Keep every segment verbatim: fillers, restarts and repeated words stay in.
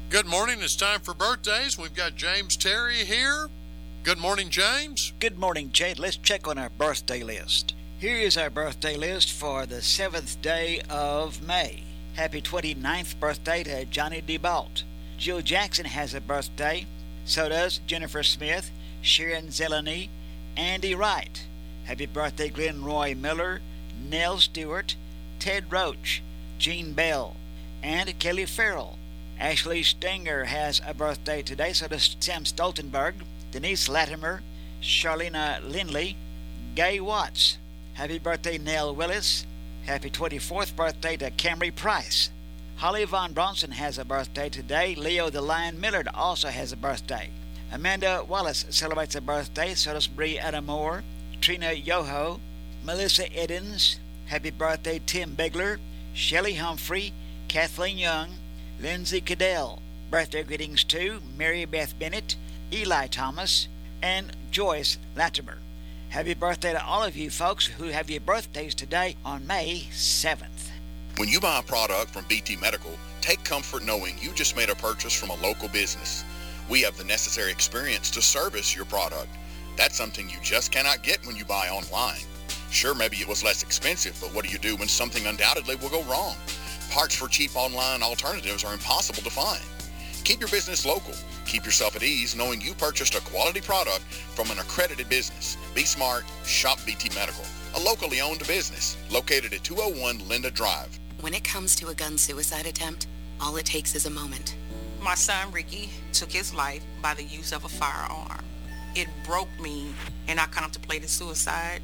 Good morning. It's time for birthdays. We've got James Terry here. Good morning, James. Good morning, Jade. Let's check on our birthday list. Here is our birthday list for the seventh day of May. Happy twenty-ninth birthday to Johnny DeBalt. Jill Jackson has a birthday. So does Jennifer Smith, Sharon Zeleny, Andy Wright. Happy birthday, Glenn Roy Miller, Nell Stewart, Ted Roach, Gene Bell, and Kelly Farrell. Ashley Stenger has a birthday today, so does Sam Stoltenberg, Denise Latimer, Charlena Lindley, Gay Watts. Happy birthday, Nell Willis. Happy twenty-fourth birthday to Camry Price. Holly Von Bronson has a birthday today. Leo the Lion Millard also has a birthday. Amanda Wallace celebrates a birthday, so does Bree Adamore, Trina Yoho, Melissa Edens. Happy birthday, Tim Bigler, Shelley Humphrey, Kathleen Young, Lindsay Cadell. Birthday greetings to Mary Beth Bennett, Eli Thomas, and Joyce Latimer. Happy birthday to all of you folks who have your birthdays today on May seventh. When you buy a product from B T Medical, take comfort knowing you just made a purchase from a local business. We have the necessary experience to service your product. That's something you just cannot get when you buy online. Sure, maybe it was less expensive, but what do you do when something undoubtedly will go wrong? Parts for cheap online alternatives are impossible to find. Keep your business local. Keep yourself at ease knowing you purchased a quality product from an accredited business. Be smart. Shop B T Medical, a locally owned business located at two oh one Linda Drive. When it comes to a gun suicide attempt, all it takes is a moment. My son Ricky took his life by the use of a firearm. It broke me, and I contemplated suicide.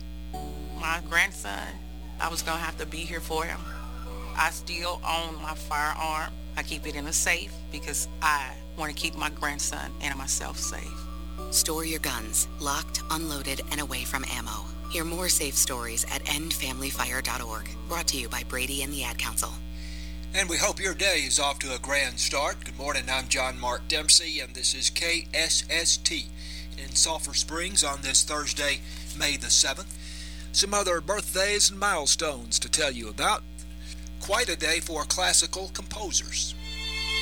My grandson, I was going to have to be here for him. I still own my firearm. I keep it in a safe because I want to keep my grandson and myself safe. Store your guns, locked, unloaded, and away from ammo. Hear more safe stories at end family fire dot org. Brought to you by Brady and the Ad Council. And we hope your day is off to a grand start. Good morning, I'm John Mark Dempsey, and this is K S S T in Sulphur Springs on this Thursday, May the seventh. Some other birthdays and milestones to tell you about. Quite a day for classical composers.